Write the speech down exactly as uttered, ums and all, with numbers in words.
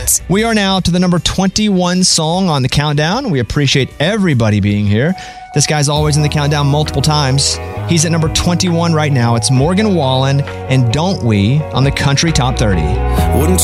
it. We are now to the number twenty-one song on the countdown. We appreciate everybody being here. This guy's always in the countdown multiple times. He's at number twenty-one right now. It's Morgan Wallen and Don't We on the Country Top thirty. Wouldn't